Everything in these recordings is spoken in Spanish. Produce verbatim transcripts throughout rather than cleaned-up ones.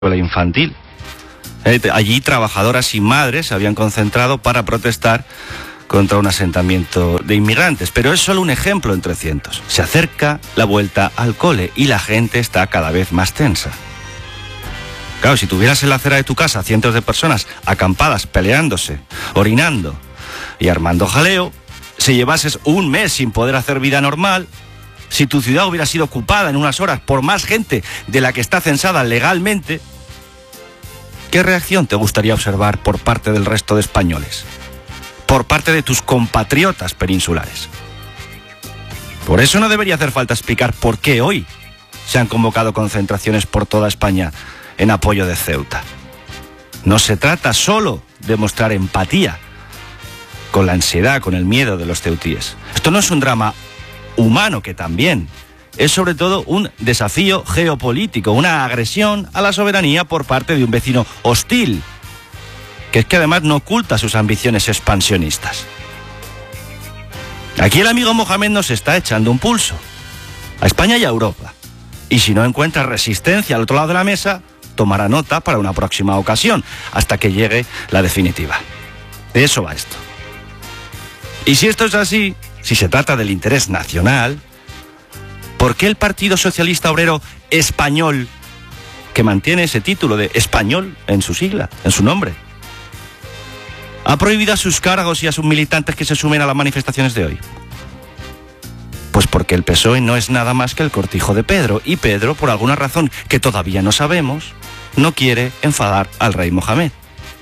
escuela infantil. Allí trabajadoras y madres se habían concentrado para protestar contra un asentamiento de inmigrantes, pero es solo un ejemplo entre cientos. Se acerca la vuelta al cole y la gente está cada vez más tensa. Claro, si tuvieras en la acera de tu casa cientos de personas acampadas, peleándose, orinando y armando jaleo, si llevases un mes sin poder hacer vida normal, si tu ciudad hubiera sido ocupada en unas horas por más gente de la que está censada legalmente, ¿qué reacción te gustaría observar por parte del resto de españoles? Por parte de tus compatriotas peninsulares. Por eso no debería hacer falta explicar por qué hoy se han convocado concentraciones por toda España en apoyo de Ceuta. No se trata solo de mostrar empatía con la ansiedad, con el miedo de los ceutíes. Esto no es un drama humano, que también es sobre todo un desafío geopolítico, una agresión a la soberanía por parte de un vecino hostil, que es que además no oculta sus ambiciones expansionistas. Aquí el amigo Mohamed nos está echando un pulso, a España y a Europa, y si no encuentra resistencia al otro lado de la mesa, tomará nota para una próxima ocasión, hasta que llegue la definitiva. De eso va esto. Y si esto es así, si se trata del interés nacional, ¿por qué el Partido Socialista Obrero Español, que mantiene ese título de español en su sigla, en su nombre, ha prohibido a sus cargos y a sus militantes que se sumen a las manifestaciones de hoy? Pues porque el P S O E no es nada más que el cortijo de Pedro, y Pedro, por alguna razón que todavía no sabemos, no quiere enfadar al rey Mohamed.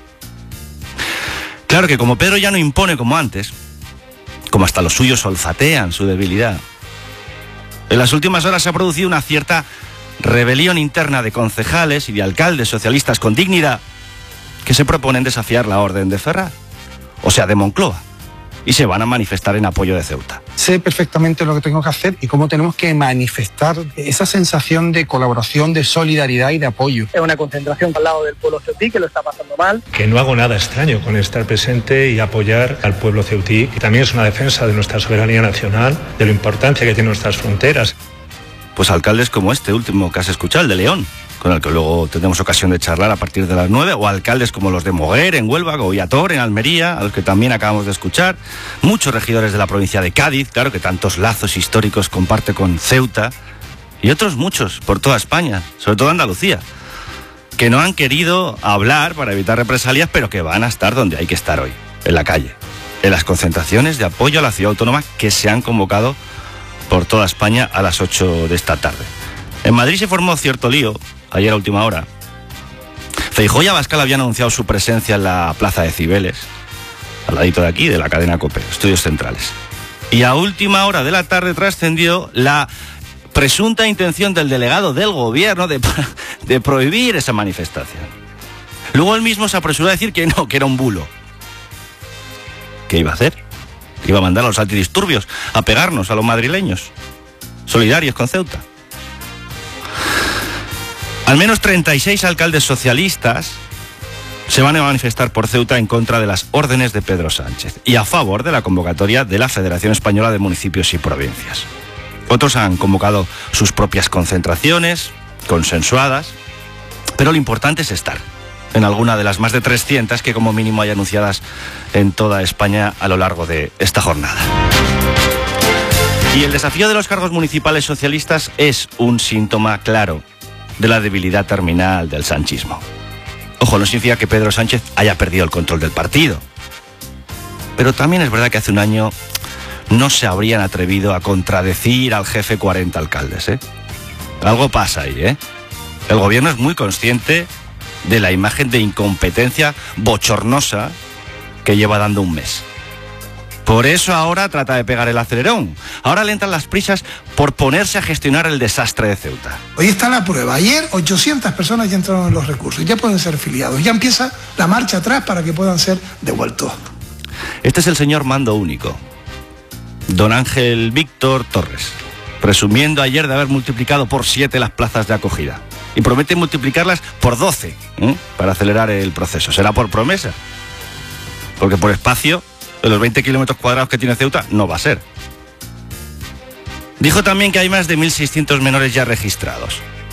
Claro que como Pedro ya no impone como antes, como hasta los suyos olfatean su debilidad, en las últimas horas se ha producido una cierta rebelión interna de concejales y de alcaldes socialistas con dignidad que se proponen desafiar la orden de Ferraz, o sea, de Moncloa, y se van a manifestar en apoyo de Ceuta. Sé perfectamente lo que tengo que hacer y cómo tenemos que manifestar esa sensación de colaboración, de solidaridad y de apoyo. Es una concentración al lado del pueblo ceutí, que lo está pasando mal. Que no hago nada extraño con estar presente y apoyar al pueblo ceutí. Y también es una defensa de nuestra soberanía nacional, de la importancia que tienen nuestras fronteras. Pues alcaldes como este último que has escuchado, el de León, con el que luego tendremos ocasión de charlar a partir de las nueve, o alcaldes como los de Moguer, en Huelva, Goyator, en Almería, a los que también acabamos de escuchar, muchos regidores de la provincia de Cádiz, claro, que tantos lazos históricos comparte con Ceuta, y otros muchos por toda España, sobre todo Andalucía, que no han querido hablar para evitar represalias, pero que van a estar donde hay que estar hoy, en la calle, en las concentraciones de apoyo a la ciudad autónoma que se han convocado por toda España a las ocho de esta tarde. En Madrid se formó cierto lío ayer a última hora. Feijóo y Abascal habían anunciado su presencia en la plaza de Cibeles, al ladito de aquí, de la cadena COPE, Estudios Centrales. Y a última hora de la tarde trascendió la presunta intención del delegado del gobierno de, de prohibir esa manifestación. Luego él mismo se apresuró a decir que no, que era un bulo. ¿Qué iba a hacer? Iba a mandar a los antidisturbios a pegarnos a los madrileños, solidarios con Ceuta. Al menos treinta y seis alcaldes socialistas se van a manifestar por Ceuta en contra de las órdenes de Pedro Sánchez y a favor de la convocatoria de la Federación Española de Municipios y Provincias. Otros han convocado sus propias concentraciones, consensuadas, pero lo importante es estar en alguna de las más de trescientas que como mínimo hay anunciadas en toda España a lo largo de esta jornada. Y el desafío de los cargos municipales socialistas es un síntoma claro de la debilidad terminal del sanchismo. Ojo, no significa que Pedro Sánchez haya perdido el control del partido, pero también es verdad que hace un año no se habrían atrevido a contradecir al jefe cuarenta alcaldes, ¿eh? Algo pasa ahí, ¿eh? El gobierno es muy consciente de la imagen de incompetencia bochornosa que lleva dando un mes. Por eso ahora trata de pegar el acelerón. Ahora le entran las prisas por ponerse a gestionar el desastre de Ceuta. Hoy está la prueba. Ayer ochocientas personas ya entraron en los recursos. Ya pueden ser filiados. Ya empieza la marcha atrás para que puedan ser devueltos. Este es el señor mando único, don Ángel Víctor Torres, presumiendo ayer de haber multiplicado por siete las plazas de acogida. Y promete multiplicarlas por doce, ¿eh? para acelerar el proceso. Será por promesa, porque por espacio, de los veinte kilómetros cuadrados que tiene Ceuta, no va a ser. Dijo también que hay más de mil seiscientos menores ya registrados.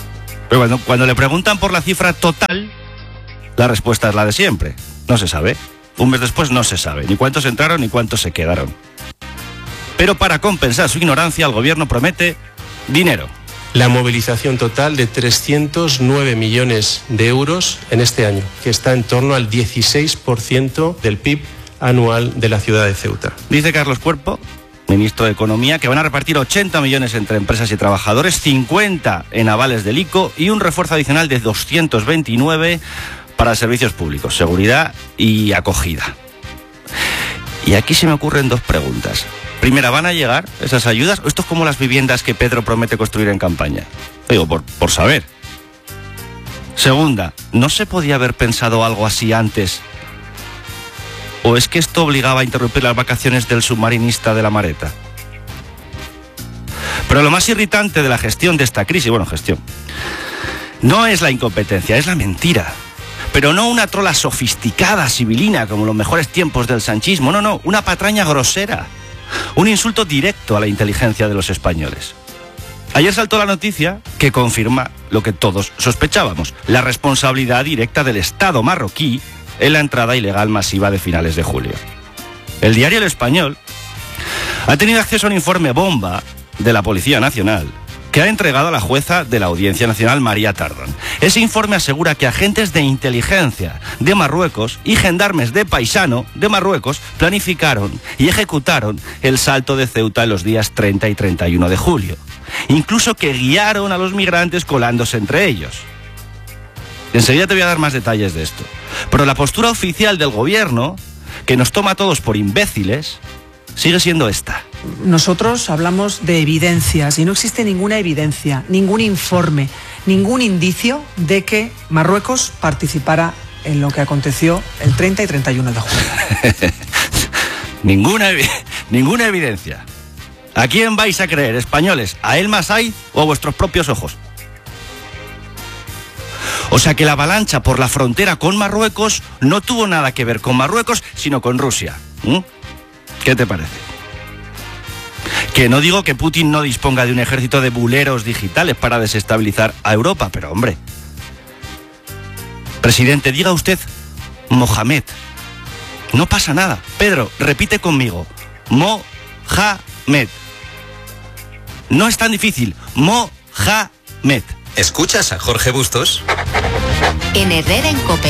Pero cuando, cuando le preguntan por la cifra total, la respuesta es la de siempre. No se sabe. Un mes después no se sabe ni cuántos entraron ni cuántos se quedaron. Pero para compensar su ignorancia, el gobierno promete dinero. La movilización total de trescientos nueve millones de euros en este año, que está en torno al dieciséis por ciento del P I B anual de la ciudad de Ceuta. Dice Carlos Cuerpo, ministro de Economía, que van a repartir ochenta millones entre empresas y trabajadores, cincuenta en avales del I C O y un refuerzo adicional de doscientos veintinueve para servicios públicos, seguridad y acogida. Y aquí se me ocurren dos preguntas. Primera, ¿van a llegar esas ayudas? ¿O esto es como las viviendas que Pedro promete construir en campaña? Digo, por, por saber. Segunda, ¿no se podía haber pensado algo así antes? ¿O es que esto obligaba a interrumpir las vacaciones del submarinista de La Mareta? Pero lo más irritante de la gestión de esta crisis, bueno, gestión, no es la incompetencia, es la mentira. Pero no una trola sofisticada, sibilina, como los mejores tiempos del sanchismo. No, no, una patraña grosera. Un insulto directo a la inteligencia de los españoles. Ayer saltó la noticia que confirma lo que todos sospechábamos: la responsabilidad directa del Estado marroquí en la entrada ilegal masiva de finales de julio. El diario El Español ha tenido acceso a un informe bomba de la Policía Nacional que ha entregado a la jueza de la Audiencia Nacional, María Tardón. Ese informe asegura que agentes de inteligencia de Marruecos y gendarmes de paisano de Marruecos planificaron y ejecutaron el salto de Ceuta en los días treinta y treinta y uno de julio. Incluso que guiaron a los migrantes colándose entre ellos. Enseguida te voy a dar más detalles de esto. Pero la postura oficial del gobierno, que nos toma a todos por imbéciles, sigue siendo esta. Nosotros hablamos de evidencias y no existe ninguna evidencia, ningún informe, ningún indicio de que Marruecos participara en lo que aconteció el treinta y treinta y uno de julio. ninguna, ninguna evidencia. ¿A quién vais a creer, españoles? ¿A El Masai o a vuestros propios ojos? O sea que la avalancha por la frontera con Marruecos no tuvo nada que ver con Marruecos, sino con Rusia. ¿Mm? ¿Qué te parece? Que no digo que Putin no disponga de un ejército de buleros digitales para desestabilizar a Europa, pero hombre. Presidente, diga usted Mohamed. No pasa nada. Pedro, repite conmigo. Mohamed. No es tan difícil. Mohamed. ¿Escuchas a Jorge Bustos? En Herrera en COPE.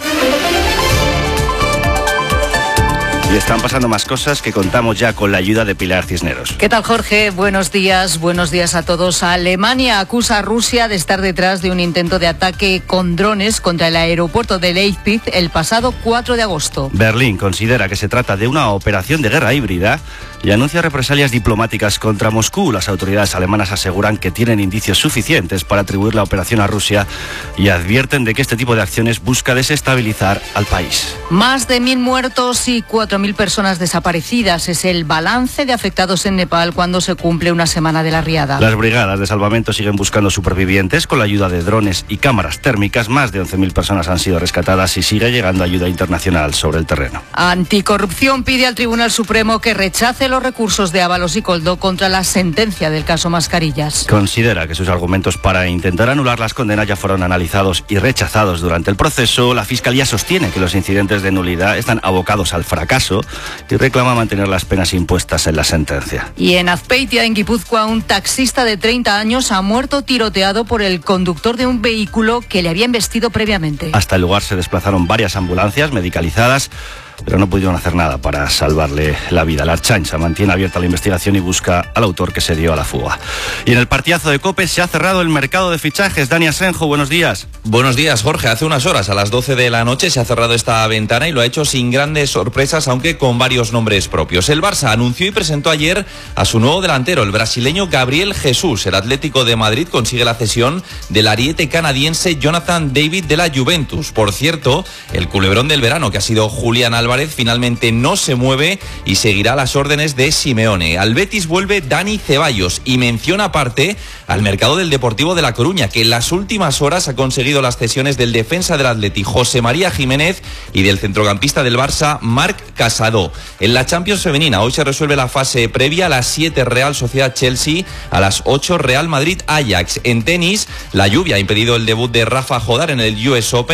Y están pasando más cosas que contamos ya con la ayuda de Pilar Cisneros. ¿Qué tal, Jorge? Buenos días, buenos días a todos. Alemania acusa a Rusia de estar detrás de un intento de ataque con drones contra el aeropuerto de Leipzig el pasado cuatro de agosto. Berlín considera que se trata de una operación de guerra híbrida y anuncia represalias diplomáticas contra Moscú. Las autoridades alemanas aseguran que tienen indicios suficientes para atribuir la operación a Rusia y advierten de que este tipo de acciones busca desestabilizar al país. Más de mil muertos y cuatro mil personas desaparecidas es el balance de afectados en Nepal cuando se cumple una semana de la riada. Las brigadas de salvamento siguen buscando supervivientes con la ayuda de drones y cámaras térmicas. Más de once mil personas han sido rescatadas y sigue llegando ayuda internacional sobre el terreno. Anticorrupción pide al Tribunal Supremo que rechace los recursos de Ábalos y Koldo contra la sentencia del caso Mascarillas. Considera que sus argumentos para intentar anular las condenas ya fueron analizados y rechazados durante el proceso. La Fiscalía sostiene que los incidentes de nulidad están abocados al fracaso y reclama mantener las penas impuestas en la sentencia. Y en Azpeitia, en Guipúzcoa, un taxista de treinta años ha muerto tiroteado por el conductor de un vehículo que le había embestido previamente. Hasta el lugar se desplazaron varias ambulancias medicalizadas, pero no pudieron hacer nada para salvarle la vida. La Ertzaintza mantiene abierta la investigación y busca al autor que se dio a la fuga. Y en el partidazo de COPE se ha cerrado el mercado de fichajes. Dani Asenjo, buenos días. Buenos días, Jorge. Hace unas horas, a las doce de la noche, se ha cerrado esta ventana y lo ha hecho sin grandes sorpresas, aunque con varios nombres propios. El Barça anunció y presentó ayer a su nuevo delantero, el brasileño Gabriel Jesús. El Atlético de Madrid consigue la cesión del ariete canadiense Jonathan David de la Juventus. Por cierto, el culebrón del verano, que ha sido Julián Álvarez, Álvarez finalmente no se mueve y seguirá las órdenes de Simeone. Al Betis vuelve Dani Ceballos y menciona aparte al mercado del Deportivo de La Coruña, que en las últimas horas ha conseguido las cesiones del defensa del Atleti José María Jiménez y del centrocampista del Barça Marc Casado. En la Champions femenina hoy se resuelve la fase previa: a las siete Real Sociedad Chelsea, a las ocho Real Madrid Ajax. En tenis, la lluvia ha impedido el debut de Rafa Jodar en el U S Open.